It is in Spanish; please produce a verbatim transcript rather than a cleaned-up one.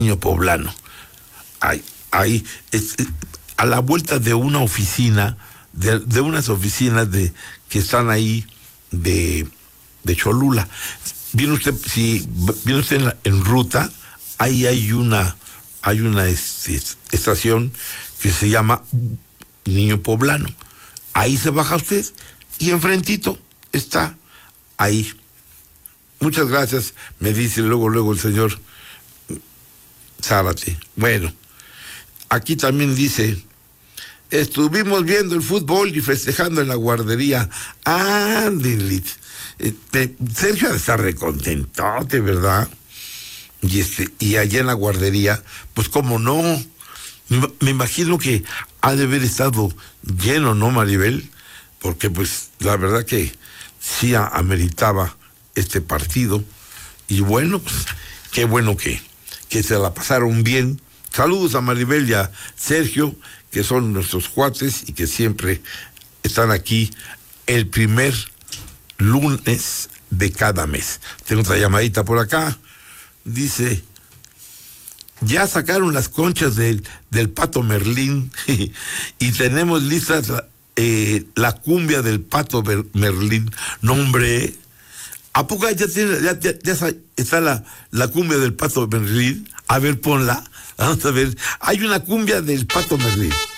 Niño Poblano. Ahí, ahí es, es, a la vuelta de una oficina, de, de unas oficinas de que están ahí de, de Cholula. Viene usted, si viene usted en, la, en ruta, ahí hay una, hay una este, estación que se llama Niño Poblano. Ahí se baja usted y enfrentito está ahí. Muchas gracias, me dice luego, luego el señor Zárate. Bueno, aquí también dice, estuvimos viendo el fútbol y festejando en la guardería. Ándale. Este, Sergio ha de estar recontentote, ¿verdad? Y este, y allá en la guardería, pues cómo no, me, me imagino que ha de haber estado lleno, ¿no, Maribel? Porque pues la verdad que sí ameritaba este partido. Y bueno, pues qué bueno que que se la pasaron bien. Saludos a Maribel y a Sergio, que son nuestros cuates y que siempre están aquí el primer lunes de cada mes. Tengo otra llamadita por acá. Dice, ya sacaron las conchas del, del Pato Merlín y tenemos listas la, eh, la cumbia del Pato Merlín. No, hombre, ¿a poco ya, tiene, ya, ya, ya está la, la cumbia del Pato Merlín? A ver, ponla. Vamos a ver. Hay una cumbia del Pato Merlín.